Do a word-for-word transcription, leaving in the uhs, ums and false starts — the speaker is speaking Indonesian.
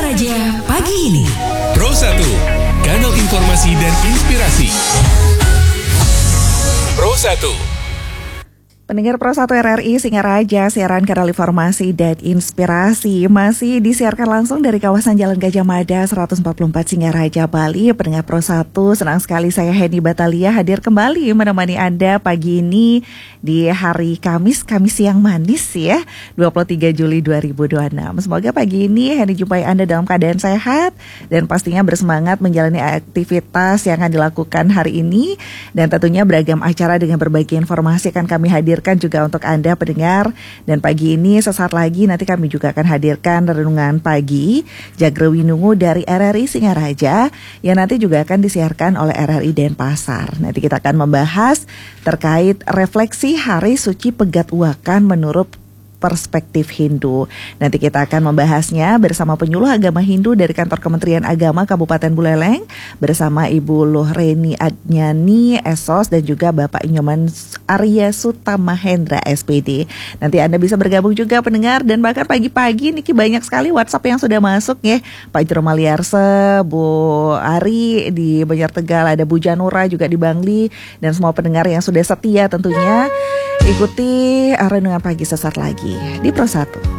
Singaraja pagi ini. Pro satu, kanal informasi dan inspirasi. Pro satu. Pendengar Pro satu R R I Singaraja, siaran kanal informasi dan inspirasi masih disiarkan langsung dari kawasan Jalan Gajah Mada seratus empat puluh empat Singaraja, Bali. Pendengar Pro satu, senang sekali saya Heni Batalia hadir kembali menemani Anda pagi ini di hari Kamis, Kamis yang manis ya, dua puluh tiga Juli dua ribu dua puluh enam. Semoga pagi ini Heni jumpai Anda dalam keadaan sehat dan pastinya bersemangat menjalani aktivitas yang akan dilakukan hari ini. Dan tentunya beragam acara dengan berbagai informasi akan kami hadir juga untuk Anda pendengar. Dan pagi ini sesaat lagi nanti kami juga akan hadirkan renungan pagi Jagrewinungu dari R R I Singaraja yang nanti juga akan disiarkan oleh R R I Denpasar. Nanti kita akan membahas terkait refleksi Hari Suci Pegat Uakan menurut perspektif Hindu. Nanti kita akan membahasnya bersama penyuluh agama Hindu dari Kantor Kementerian Agama Kabupaten Buleleng bersama Ibu Lohreni Adnyani S O S dan juga Bapak Inyoman Arya Sutamahendra S P D. Nanti Anda bisa bergabung juga pendengar, dan bahkan pagi-pagi Niki banyak sekali WhatsApp yang sudah masuk ya. Pak Jero Maliarse, Bu Ari di Banjar Tegal, ada Bu Janura juga di Bangli, dan semua pendengar yang sudah setia tentunya ikuti renungan pagi sesaat lagi di Pro satu.